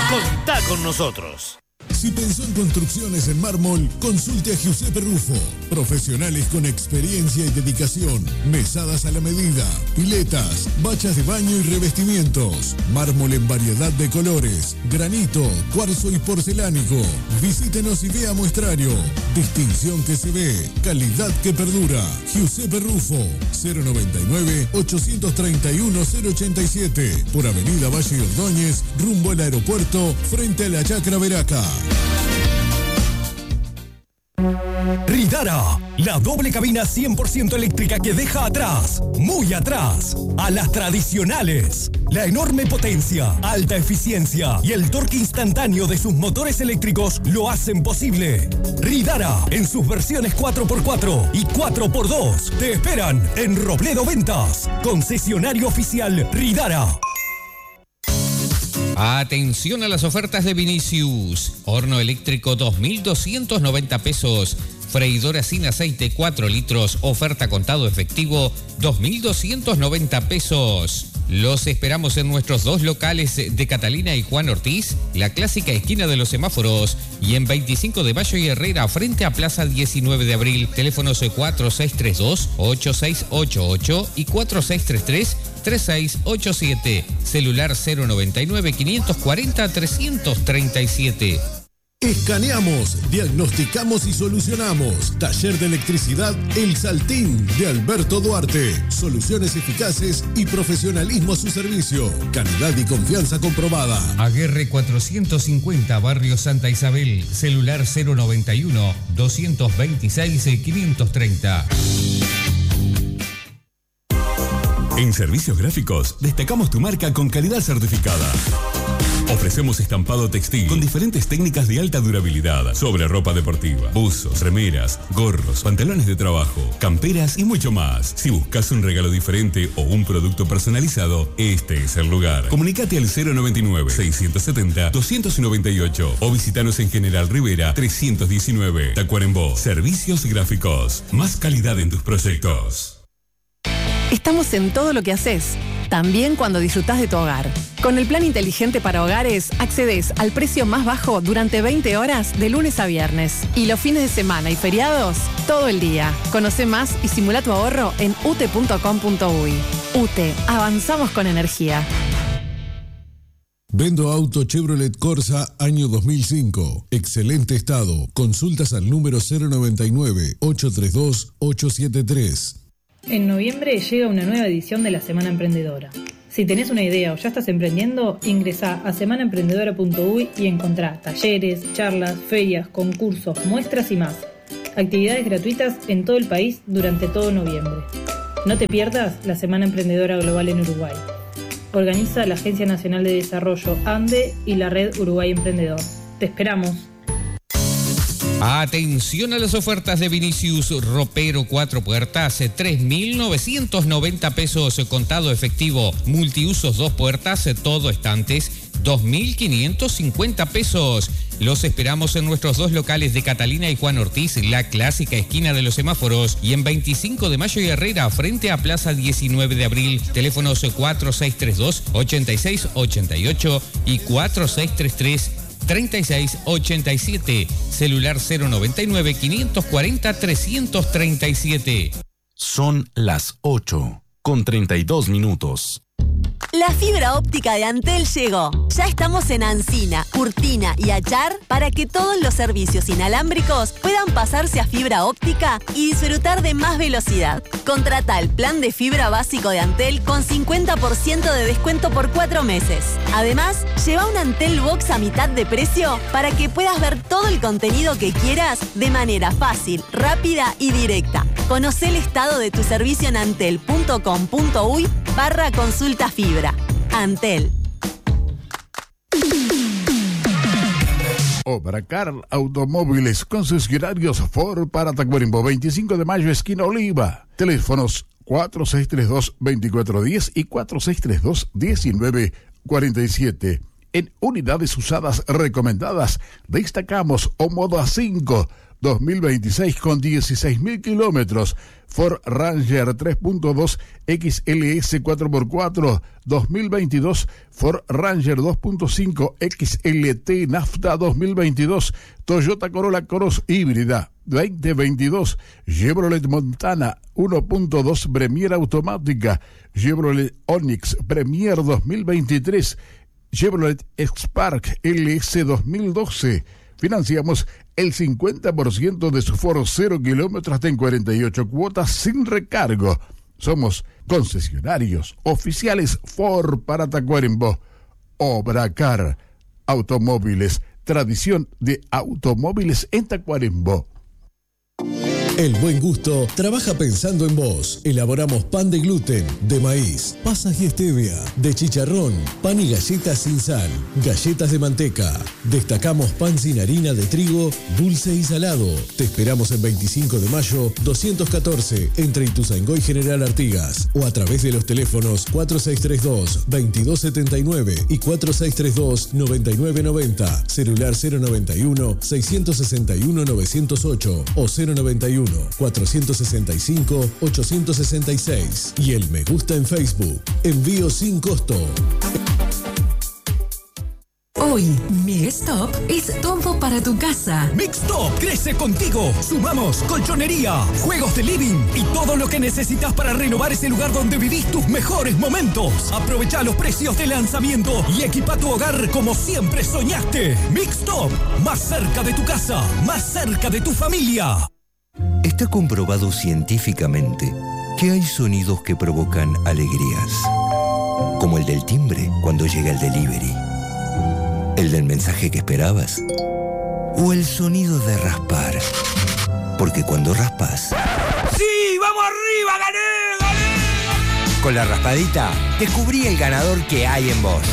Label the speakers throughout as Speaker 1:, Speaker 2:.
Speaker 1: Contá con nosotros.
Speaker 2: Si pensó en construcciones en mármol, consulte a Giuseppe Rufo. Profesionales con experiencia y dedicación. Mesadas a la medida, piletas, bachas de baño y revestimientos. Mármol en variedad de colores, granito, cuarzo y porcelánico. Visítenos y vea muestrario. Distinción que se ve, calidad que perdura. Giuseppe Rufo, 099-831-087. Por Avenida Valle Ordóñez, rumbo al aeropuerto, frente a la Chacra Veraca.
Speaker 3: Ridara, la doble cabina 100% eléctrica que deja atrás, muy atrás, a las tradicionales. La enorme potencia, alta eficiencia y el torque instantáneo de sus motores eléctricos lo hacen posible. Ridara, en sus versiones 4x4 y 4x2, te esperan en Robledo Ventas, concesionario oficial Ridara.
Speaker 4: Atención a las ofertas de Vinicius. Horno eléctrico 2.290 pesos. Freidora sin aceite 4 litros. Oferta contado efectivo 2.290 pesos. Los esperamos en nuestros dos locales de Catalina y Juan Ortiz, la clásica esquina de los semáforos, y en 25 de Mayo y Herrera, frente a Plaza 19 de Abril. Teléfonos 4632-8688 y 4633-3687. Celular 099-540-337.
Speaker 2: Escaneamos, diagnosticamos y solucionamos. Taller de Electricidad El Saltín de Alberto Duarte. Soluciones eficaces y profesionalismo a su servicio. Calidad y confianza comprobada.
Speaker 4: Aguerre 450, Barrio Santa Isabel. Celular 091-226-530.
Speaker 5: En Servicios Gráficos destacamos tu marca con calidad certificada. Ofrecemos estampado textil con diferentes técnicas de alta durabilidad sobre ropa deportiva, buzos, remeras, gorros, pantalones de trabajo, camperas y mucho más. Si buscas un regalo diferente o un producto personalizado, este es el lugar. Comunicate al 099-670-298 o visítanos en General Rivera 319, Tacuarembó. Servicios Gráficos, más calidad en tus proyectos.
Speaker 6: Estamos en todo lo que haces, también cuando disfrutás de tu hogar. Con el plan inteligente para hogares, accedes al precio más bajo durante 20 horas de lunes a viernes. Y los fines de semana y feriados, todo el día. Conoce más y simula tu ahorro en ute.com.uy. UTE, avanzamos con energía.
Speaker 2: Vendo auto Chevrolet Corsa año 2005. Excelente estado. Consultas al número 099-832-873.
Speaker 7: En noviembre llega una nueva edición de la Semana Emprendedora. Si tenés una idea o ya estás emprendiendo, ingresá a semanaemprendedora.uy y encontrá talleres, charlas, ferias, concursos, muestras y más. Actividades gratuitas en todo el país durante todo noviembre. No te pierdas la Semana Emprendedora Global en Uruguay. Organiza la Agencia Nacional de Desarrollo ANDE y la Red Uruguay Emprendedor. ¡Te esperamos!
Speaker 4: Atención a las ofertas de Vinicius. Ropero 4 puertas, 3.990 pesos contado efectivo. Multiusos 2 puertas, todo estantes, 2.550 pesos. Los esperamos en nuestros dos locales de Catalina y Juan Ortiz, la clásica esquina de los semáforos, y en 25 de Mayo y Herrera, frente a Plaza 19 de Abril. Teléfonos 4632-8688 y 4633-3687. Celular 099-540-337.
Speaker 8: Son las 8:32.
Speaker 9: La fibra óptica de Antel llegó. Ya estamos en Ancina, Curtina y Achar para que todos los servicios inalámbricos puedan pasarse a fibra óptica y disfrutar de más velocidad. Contrata el plan de fibra básico de Antel con 50% de descuento por 4 meses. Además, lleva un Antel Box a mitad de precio para que puedas ver todo el contenido que quieras de manera fácil, rápida y directa. Conoce el estado de tu servicio en antel.com.uy/consulta fibra. Antel.
Speaker 10: Obracar Automóviles, concesionarios Ford para Tacuarembó, 25 de Mayo, esquina Oliva. Teléfonos 4632-2410 y 4632-1947. En unidades usadas recomendadas, destacamos Omoda 5, 2026 con 16.000 kilómetros. Ford Ranger 3.2 XLS 4x4 2022. Ford Ranger 2.5 XLT Nafta 2022. Toyota Corolla Cross híbrida 2022. Chevrolet Montana 1.2 Premier automática. Chevrolet Onix Premier 2023. Chevrolet Spark LS 2012. Financiamos el 50% de su Ford 0 kilómetros hasta en 48 cuotas sin recargo. Somos concesionarios oficiales Ford para Tacuarembó. Obracar Automóviles, tradición de automóviles en Tacuarembó.
Speaker 2: El buen gusto trabaja pensando en vos. Elaboramos pan de gluten, de maíz, pasas y stevia, de chicharrón, pan y galletas sin sal, galletas de manteca. Destacamos pan sin harina de trigo, dulce y salado. Te esperamos el 25 de mayo, 214, entre Ituzaingó y General Artigas, o a través de los teléfonos 4632-2279 y 4632-9990, celular 091-661-908 o 091-465-866 y el me gusta en Facebook. Envío sin costo.
Speaker 8: Hoy, Mixtop es todo para tu casa.
Speaker 3: Mixtop crece contigo. Sumamos colchonería, juegos de living y todo lo que necesitas para renovar ese lugar donde vivís tus mejores momentos. Aprovecha los precios de lanzamiento y equipa tu hogar como siempre soñaste. Mixtop, más cerca de tu casa, más cerca de tu familia.
Speaker 11: Está comprobado científicamente que hay sonidos que provocan alegrías, como el del timbre cuando llega el delivery, el del mensaje que esperabas, o el sonido de raspar, porque cuando raspas...
Speaker 12: ¡Sí! ¡Vamos arriba! ¡Gané! ¡Gané!
Speaker 11: Con la raspadita, descubrí el ganador que hay en vos.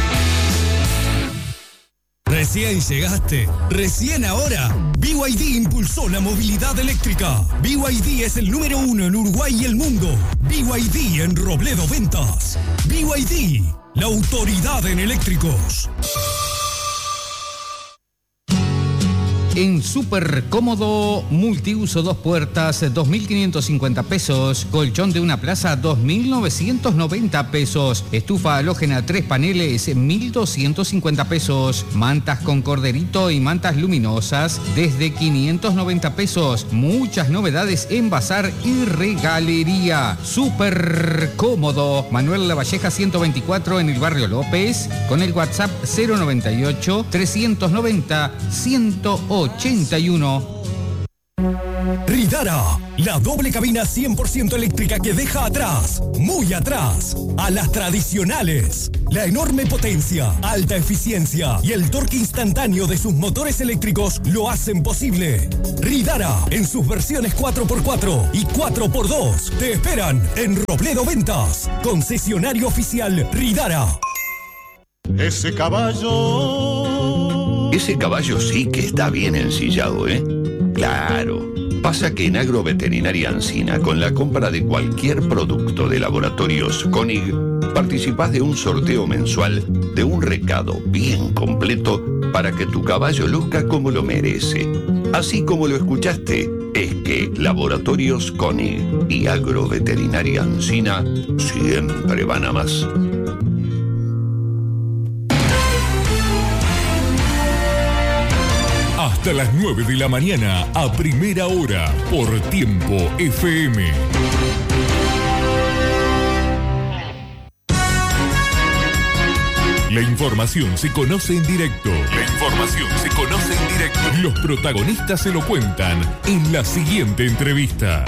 Speaker 3: Recién llegaste, recién ahora. BYD impulsó la movilidad eléctrica. BYD es el número 1 en Uruguay y el mundo. BYD en Robledo Ventas. BYD, la autoridad en eléctricos.
Speaker 4: En Super Cómodo, multiuso 2 puertas, 2.550 pesos. Colchón de una plaza, 2.990 pesos. Estufa halógena 3 paneles, 1.250 pesos. Mantas con corderito y mantas luminosas, desde 590 pesos. Muchas novedades en bazar y regalería. Super Cómodo. Manuel Lavalleja 124 en el barrio López. Con el WhatsApp 098 390 108. 81.
Speaker 3: Ridara, la doble cabina 100% eléctrica que deja atrás, muy atrás, a las tradicionales. La enorme potencia, alta eficiencia y el torque instantáneo de sus motores eléctricos lo hacen posible. Ridara, en sus versiones 4x4 y 4x2, te esperan en Robledo Ventas, concesionario oficial Ridara.
Speaker 13: Ese caballo sí que está bien ensillado, ¿eh? Claro. Pasa que en Agroveterinaria Ancina, con la compra de cualquier producto de Laboratorios Koenig, participás de un sorteo mensual de un recado bien completo para que tu caballo luzca como lo merece. Así como lo escuchaste, es que Laboratorios Koenig y Agroveterinaria Ancina siempre van a más.
Speaker 5: Hasta las 9 de la mañana, a primera hora, por Tiempo FM. La información se conoce en directo. Los protagonistas se lo cuentan en la siguiente entrevista.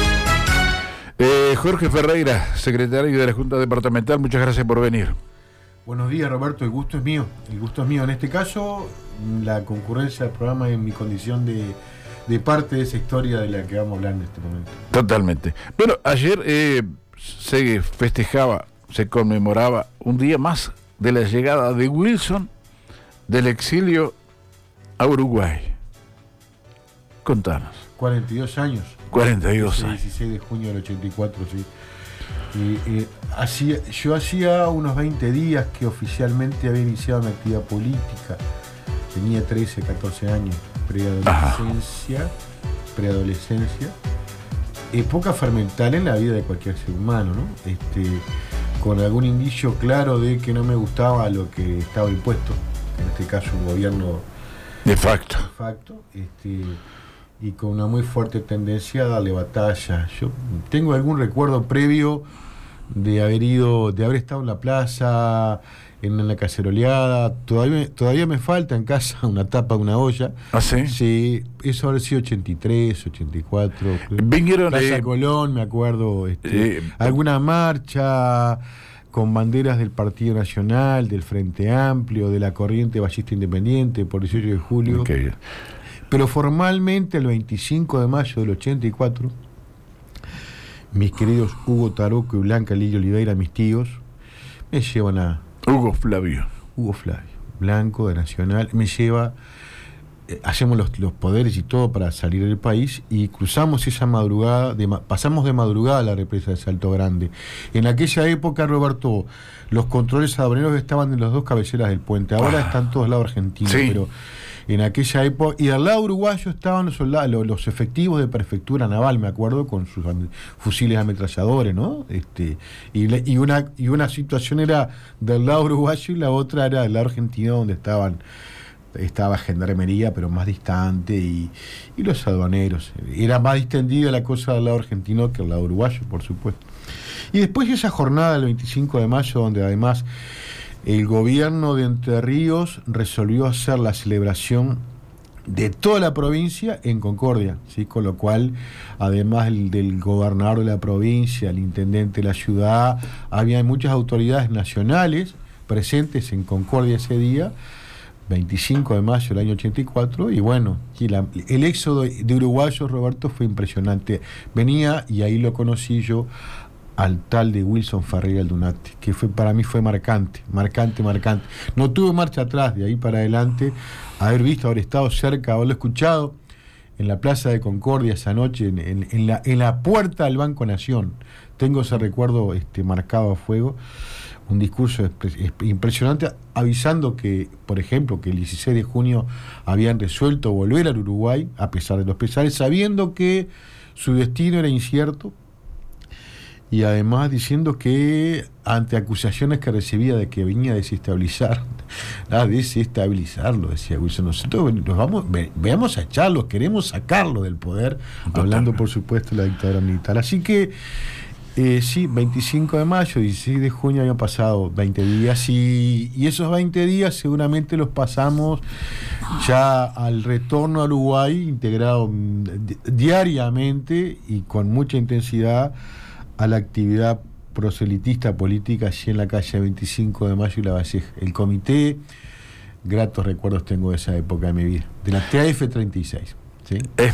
Speaker 10: Jorge Ferreira, secretario de la Junta Departamental, muchas gracias por venir.
Speaker 14: Buenos días, Roberto, el gusto es mío. En este caso, la concurrencia del programa en mi condición de parte de esa historia de la que vamos a hablar en este momento.
Speaker 10: Totalmente. Bueno, ayer se festejaba, se conmemoraba un día más de la llegada de Wilson del exilio a Uruguay. Contanos.
Speaker 14: 42 años.
Speaker 10: 42 años.
Speaker 14: 16 de junio del 84, sí. Yo hacía unos 20 días que oficialmente había iniciado mi actividad política. Tenía 13, 14 años. preadolescencia, época fermental en la vida de cualquier ser humano, ¿no? Con algún indicio claro de que no me gustaba lo que estaba impuesto, en este caso un gobierno
Speaker 10: de facto,
Speaker 14: y con una muy fuerte tendencia a darle batalla. Yo tengo algún recuerdo previo de haber estado en la plaza, en la caceroleada. Todavía me falta en casa una tapa de una olla.
Speaker 10: ¿Ah, sí?
Speaker 14: Sí, eso habrá sido 83, 84.
Speaker 10: Vinieron
Speaker 14: Plaza Colón, me acuerdo. Alguna marcha con banderas del Partido Nacional, del Frente Amplio, de la Corriente Ballista Independiente, por 18 de julio.
Speaker 10: Okay.
Speaker 14: Pero formalmente, el 25 de mayo del 84, mis queridos Hugo Taroco y Blanca Lillo Oliveira, mis tíos, me llevan a...
Speaker 10: Hugo Flavio,
Speaker 14: Blanco de Nacional, me lleva, hacemos los poderes y todo para salir del país, y cruzamos esa madrugada, pasamos de madrugada la represa de Salto Grande. En aquella época, Roberto, los controles aduaneros estaban en las dos cabeceras del puente, ahora están todos lados argentinos,
Speaker 10: sí.
Speaker 14: Pero en aquella época, y al lado uruguayo estaban los soldados, los efectivos de prefectura naval, me acuerdo, con sus fusiles ametralladores, ¿no? Y una situación era del lado uruguayo y la otra era del lado argentino, donde estaba gendarmería, pero más distante, y los aduaneros. Era más distendida la cosa del lado argentino que del lado uruguayo, por supuesto. Y después de esa jornada del 25 de mayo, donde además el gobierno de Entre Ríos resolvió hacer la celebración de toda la provincia en Concordia, ¿sí? Con lo cual, además del gobernador de la provincia, el intendente de la ciudad, había muchas autoridades nacionales presentes en Concordia ese día, 25 de mayo del año 84, y bueno, el éxodo de uruguayos, Roberto, fue impresionante. Venía, y ahí lo conocí yo, al tal de Wilson Ferreira Aldunate, que para mí fue marcante. No tuve marcha atrás, de ahí para adelante, haber estado cerca, haberlo escuchado en la Plaza de Concordia esa noche, en la puerta del Banco Nación. Tengo ese recuerdo marcado a fuego, un discurso impresionante, avisando que, por ejemplo, que el 16 de junio habían resuelto volver al Uruguay, a pesar de los pesares, sabiendo que su destino era incierto, y además diciendo que ante acusaciones que recibía de que venía a desestabilizarlo, decía Wilson, nosotros veamos a echarlo, queremos sacarlo del poder, hablando por supuesto de la dictadura militar. Así que sí, 25 de mayo, 16 de junio habían pasado 20 días, y esos 20 días seguramente los pasamos ya al retorno a Uruguay, integrado diariamente y con mucha intensidad a la actividad proselitista política allí en la calle 25 de Mayo y La Valleja. El comité, gratos recuerdos tengo de esa época de mi vida, de la TAF-36. ¿sí?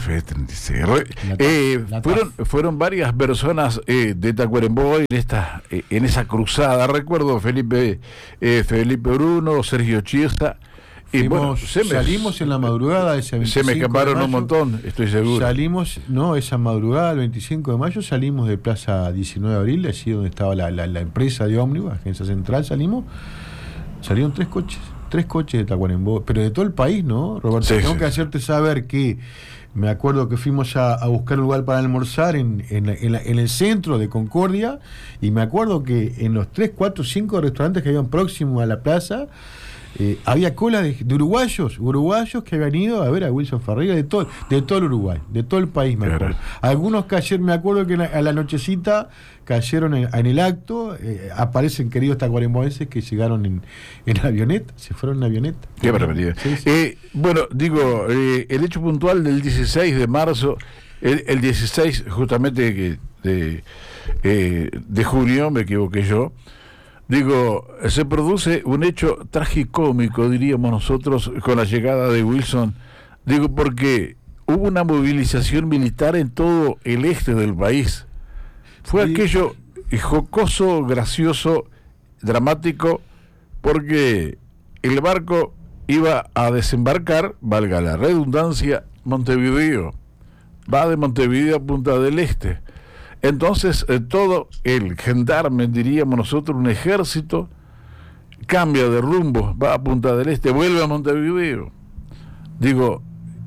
Speaker 10: F-36. Fueron varias personas de Tacuarembó en esa cruzada. Recuerdo Felipe Bruno, Sergio Chiesa. Y
Speaker 14: salimos en la madrugada de ese 25
Speaker 10: se me escaparon un montón, estoy seguro.
Speaker 14: Salimos, esa madrugada del 25 de mayo salimos de Plaza 19 de Abril, allí donde estaba la empresa de ómnibus, Agencia Central, salieron 3 coches de Tacuarembó, pero de todo el país, ¿no, Roberto? Tengo que hacerte saber que me acuerdo que fuimos a buscar un lugar para almorzar en el centro de Concordia, y me acuerdo que en los 3, 4, 5 restaurantes que habían próximos a la plaza, había cola de uruguayos que habían ido a ver a Wilson Ferreira de todo el Uruguay, de todo el país, me acuerdo. Algunos cayeron, me acuerdo que a la nochecita cayeron en el acto, aparecen queridos tacuaremboenses que llegaron en avioneta, se fueron en avioneta.
Speaker 10: Qué barbaridad. Sí. Bueno, digo, el hecho puntual del 16 de marzo, el 16 justamente de junio, me equivoqué yo, digo, se produce un hecho tragicómico, diríamos nosotros, con la llegada de Wilson. Digo, porque hubo una movilización militar en todo el este del país. Fue aquello jocoso, gracioso, dramático, porque el barco iba a desembarcar, valga la redundancia, Montevideo. Va de Montevideo a Punta del Este. Entonces todo el gendarme, diríamos nosotros, un ejército, cambia de rumbo, va a Punta del Este, vuelve a Montevideo. Digo,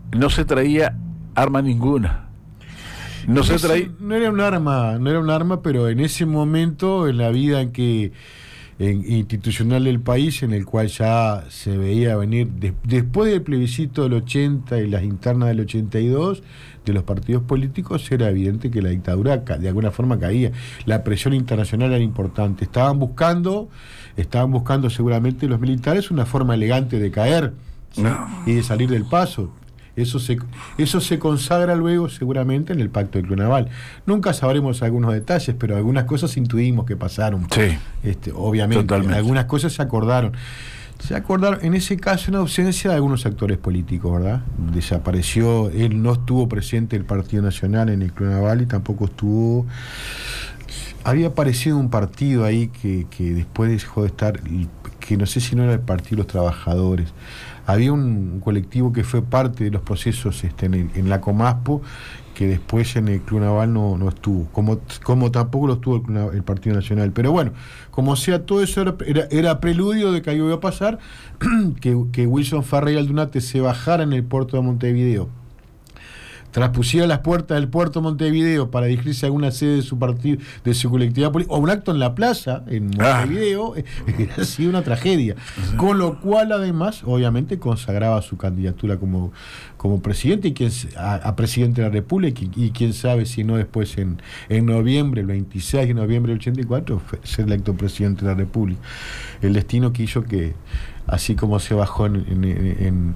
Speaker 10: no se traía arma ninguna. No
Speaker 14: era un arma, pero en ese momento, en la vida institucional del país, en el cual ya se veía venir, después del plebiscito del 80 y las internas del 82, de los partidos políticos, era evidente que la dictadura de alguna forma caía. La presión internacional era importante. Estaban buscando seguramente los militares una forma elegante de caer, ¿sí? Y de salir del paso. Eso se consagra luego seguramente en el Pacto del Club Naval. Nunca sabremos algunos detalles, pero algunas cosas intuimos que pasaron.
Speaker 10: Sí,
Speaker 14: obviamente.
Speaker 10: Totalmente.
Speaker 14: Algunas cosas se acordaron. Se acordaron, en ese caso, en ausencia de algunos actores políticos, ¿verdad? Desapareció, él no estuvo presente el Partido Nacional en el Club Naval y tampoco estuvo... Había aparecido un partido ahí que después dejó de estar, que no sé si no era el Partido de los Trabajadores. Había un colectivo que fue parte de los procesos en la Comaspo, que después en el Club Naval no estuvo, como tampoco lo estuvo el Partido Nacional. Pero bueno, como sea, todo eso era preludio de que algo iba a pasar, que Wilson Ferreira Aldunate se bajara en el puerto de Montevideo, traspusiera las puertas del puerto de Montevideo para dirigirse a alguna sede de su partido, de su colectividad política, o un acto en la plaza, en Montevideo, hubiera sido una tragedia. Con lo cual, además, obviamente, consagraba su candidatura como presidente y a presidente de la República, y quién sabe si no después en noviembre, el 26 de noviembre del 84, ser electo presidente de la República. El destino que hizo que, así como se bajó en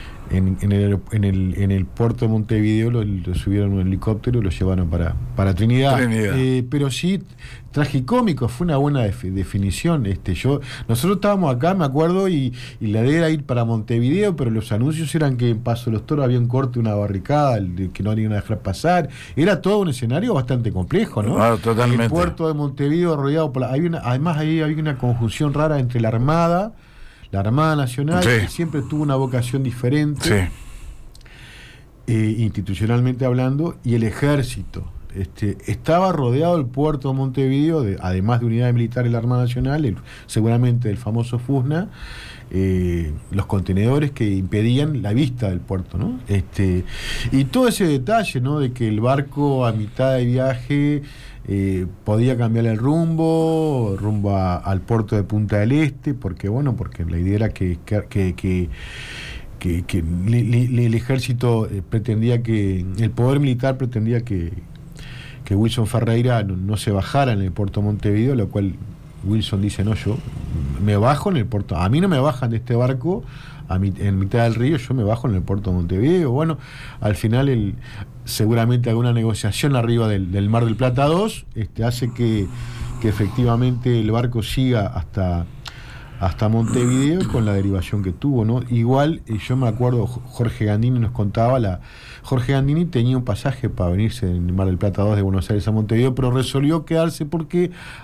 Speaker 14: el puerto de Montevideo, lo subieron en un helicóptero y lo llevaron para Trinidad. Pero sí, tragicómico, fue una buena definición. Nosotros estábamos acá, me acuerdo, y la idea era ir para Montevideo, pero los anuncios eran que en Paso de los Toros había un corte, una barricada, que no iban a dejar pasar. Era todo un escenario bastante complejo, ¿no?
Speaker 10: Totalmente.
Speaker 14: El puerto de Montevideo rodeado por además ahí había una conjunción rara entre la Armada Nacional, sí, que siempre tuvo una vocación diferente, sí, institucionalmente hablando, y el Ejército. Estaba rodeado el puerto de Montevideo, además de unidades militares de la Armada Nacional, seguramente el famoso FUSNA, los contenedores que impedían la vista del puerto, ¿no? Y todo ese detalle, ¿no? De que el barco a mitad de viaje podía cambiar el rumbo al puerto de Punta del Este, porque la idea era que el ejército pretendía el poder militar pretendía que Wilson Ferreira no se bajara en el puerto de Montevideo, lo cual Wilson dice: no, yo me bajo en el puerto, a mí no me bajan de este barco en mitad del río, yo me bajo en el puerto de Montevideo. Bueno, al final seguramente alguna negociación arriba del Mar del Plata 2 hace que efectivamente el barco siga hasta Montevideo, con la derivación que tuvo, ¿no? Igual, yo me acuerdo, Jorge Gandini nos contaba, Jorge Gandini tenía un pasaje para venirse en el Mar del Plata 2 de Buenos Aires a Montevideo, pero resolvió quedarse porque